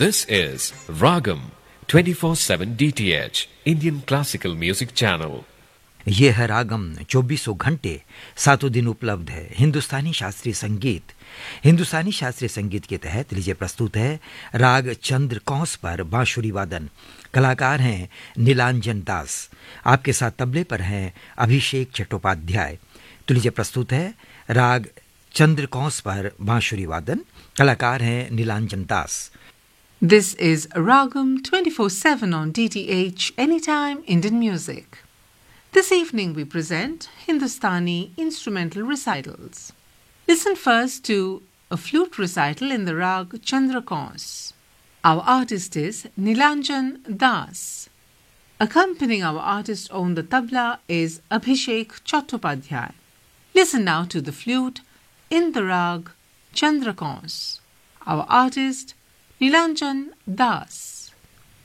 This is Ragam 24/7 DTH Indian Classical Music Channel. ये है रागम 2400 घंटे 7 दिन उपलब्ध है हिंदुस्तानी शास्त्रीय संगीत। हिंदुस्तानी शास्त्रीय संगीत के तहत लीजिए प्रस्तुत है राग चंद्र कौंस पर बांसुरी वादन। कलाकार हैं नीलांजन दास। आपके साथ तबले पर हैं अभिषेक चट्टोपाध्याय। तो लीजिए प्रस्तुत है राग चंद्र कौंस पर बांसुरी वादन। कलाकार हैं नीलांजन दास। This is Ragam 24/7 on DTH Anytime Indian Music. This evening we present Hindustani instrumental recitals. Listen first to a flute recital in the rag Chandra Kons. Our artist is Nilanjan Das. Accompanying our artist on the tabla is Abhishek Chattopadhyay. Listen now to the flute in the rag Chandra Kons. Our artist Nilanjan Das.